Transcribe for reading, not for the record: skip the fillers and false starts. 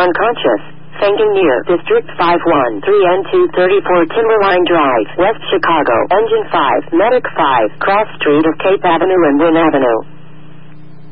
unconscious. Fainting near District 513N234 Timberline Drive, West Chicago. Engine 5, Medic 5, Cross Street of Cape Avenue and Wynn Avenue.